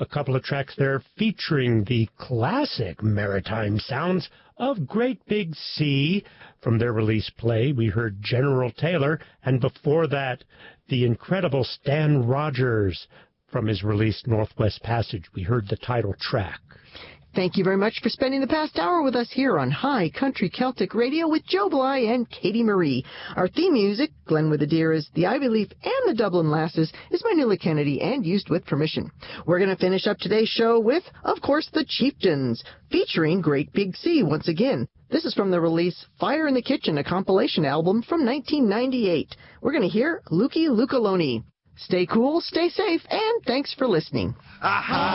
A couple of tracks there featuring the classic maritime sounds of Great Big Sea. From their release Play, we heard General Taylor, and before that, the incredible Stan Rogers. From his release Northwest Passage, we heard the title track. Thank you very much for spending the past hour with us here on High Country Celtic Radio with Joe Bly and Katie Marie. Our theme music, Glen with the Deer, the Ivy Leaf, and the Dublin Lasses, is by Nuala Kennedy and used with permission. We're going to finish up today's show with, of course, the Chieftains, featuring Great Big Sea once again. This is from the release Fire in the Kitchen, a compilation album from 1998. We're going to hear Lucky Lukaloni. Stay cool, stay safe, and thanks for listening. Aha!